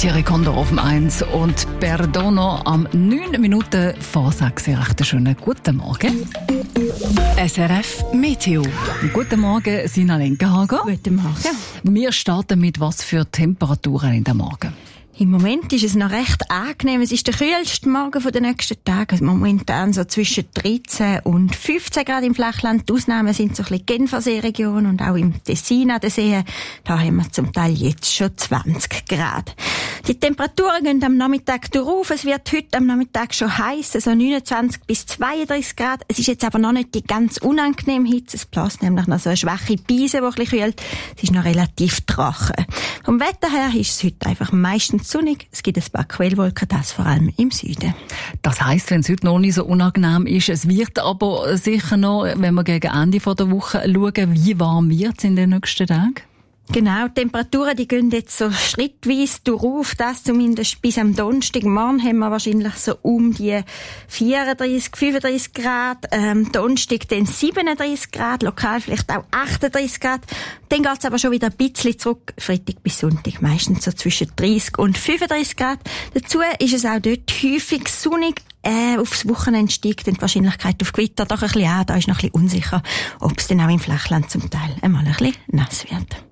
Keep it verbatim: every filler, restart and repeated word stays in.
Thierry Condor auf dem eins und Perdono am neun Minuten vor sechs. Recht schönen guten Morgen. S R F Meteo. Guten Morgen, Sina Lenkenhager. Guten Morgen. Wir starten mit was für Temperaturen in der Morgen. Im Moment ist es noch recht angenehm. Es ist der kühlste Morgen der nächsten Tage. Momentan so zwischen dreizehn und fünfzehn Grad im Flachland. Die Ausnahmen sind so ein bisschen Genfersee-Region und auch im Tessin an den Seen. Da haben wir zum Teil jetzt schon zwanzig Grad. Die Temperaturen gehen am Nachmittag durch. Es wird heute am Nachmittag schon heiß, also neunundzwanzig bis zweiunddreißig Grad. Es ist jetzt aber noch nicht die ganz unangenehme Hitze. Es bläst nämlich noch so eine schwache Brise, die ein bisschen kühlt. Es ist noch relativ trocken. Vom Wetter her ist es heute einfach meistens sonnig. Es gibt ein paar Quellwolken, das vor allem im Süden. Das heisst, wenn es heute noch nicht so unangenehm ist, es wird aber sicher noch, wenn wir gegen Ende der Woche schauen, wie warm wird es in den nächsten Tagen? Genau, die Temperaturen, die gehen jetzt so schrittweise durch, das zumindest bis am Donnerstag. Morgen haben wir wahrscheinlich so um die vierunddreißig, fünfunddreißig Grad, ähm, Donnerstag dann siebenunddreißig Grad, lokal vielleicht auch achtunddreißig Grad. Dann geht's aber schon wieder ein bisschen zurück, Freitag bis Sonntag, meistens so zwischen dreißig und fünfunddreißig Grad. Dazu ist es auch dort häufig sonnig. Äh, aufs Wochenende steigt dann die Wahrscheinlichkeit auf Gewitter doch ein bisschen an. Da ist noch ein bisschen unsicher, ob es dann auch im Flachland zum Teil einmal ein bisschen nass wird.